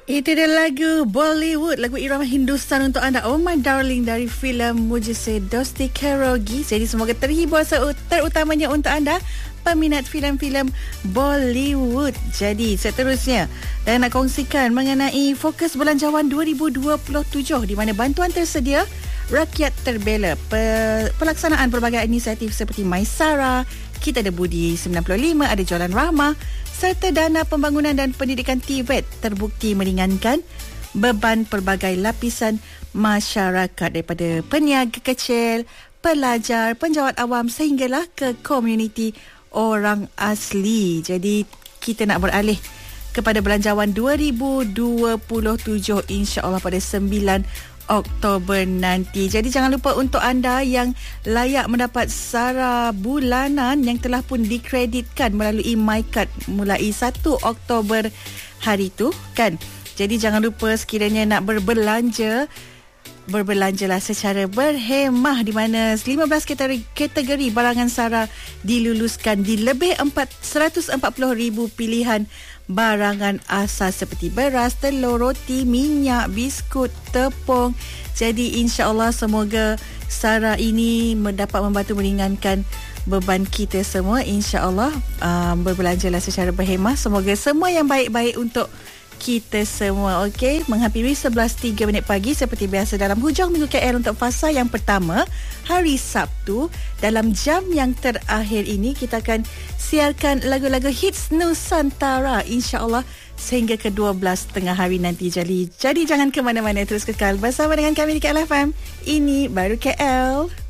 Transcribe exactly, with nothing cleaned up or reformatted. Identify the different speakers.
Speaker 1: Itu dia lagu Bollywood, lagu irama Hindustan untuk anda, Oh My Darling, dari filem Mujizat Dosti Karogi. Jadi semoga terhibur, terutamanya untuk anda peminat filem-filem Bollywood. Jadi seterusnya, dan nak kongsikan mengenai fokus belanjawan dua ribu dua puluh tujuh, di mana bantuan tersedia, rakyat terbela, pelaksanaan pelbagai inisiatif seperti Maisara, Kita Ada Budi sembilan puluh lima, ada Jualan Rahmah, serta dana pembangunan dan pendidikan T V E T terbukti meringankan beban pelbagai lapisan masyarakat, daripada peniaga kecil, pelajar, penjawat awam sehinggalah ke komuniti orang asli. Jadi kita nak beralih kepada belanjawan dua ribu dua puluh tujuh, insya-Allah pada sembilan Oktober nanti. Jadi jangan lupa untuk anda yang layak mendapat sara bulanan yang telah pun dikreditkan melalui MyCard mulai satu Oktober hari tu kan. Jadi jangan lupa sekiranya nak berbelanja, berbelanjalah secara berhemah, di mana lima belas kategori, kategori barangan sara diluluskan di lebih seratus empat puluh ribu pilihan barangan asas seperti beras, telur, roti, minyak, biskut, tepung. Jadi insya-Allah semoga sara ini dapat membantu meringankan beban kita semua. Insya-Allah um, berbelanjalah secara berhemah. Semoga semua yang baik-baik untuk kita semua. Okey, menghampiri sebelas tiga minit pagi seperti biasa dalam Hujung Minggu K L untuk fasa yang pertama hari Sabtu. Dalam jam yang terakhir ini kita akan siarkan lagu-lagu hits Nusantara, insya-Allah sehingga ke dua belas tengah hari nanti. Jadi, jadi jangan ke mana-mana, terus kekal bersama dengan kami di K L F M. Ini baru K L.